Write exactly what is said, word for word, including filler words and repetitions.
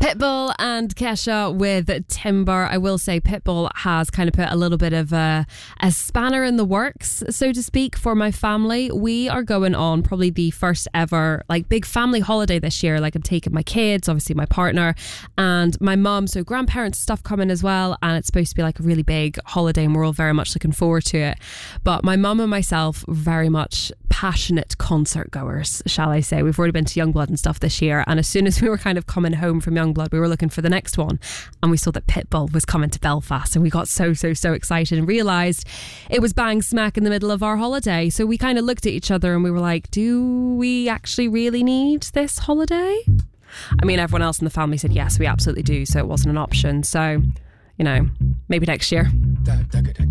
Pitbull and Kesha with Timber. I will say Pitbull has kind of put a little bit of a, a spanner in the works, so to speak, for my family. We are going on probably the first ever like big family holiday this year. Like I'm taking my kids, obviously my partner and my mum, so grandparents stuff coming as well, and it's supposed to be like a really big holiday and we're all very much looking forward to it. But my mum and myself very much passionate concert goers, shall I say. We've already been to Youngblood and stuff this year, and as soon as we were kind of coming home from Youngblood, we were looking for the next one and we saw that Pitbull was coming to Belfast, and we got so so so excited and realised it was bang smack in the middle of our holiday. So we kind of looked at each other and we were like, do we actually really need this holiday? I mean, everyone else in the family said yes, we absolutely do, so it wasn't an option. So, you know, maybe next year.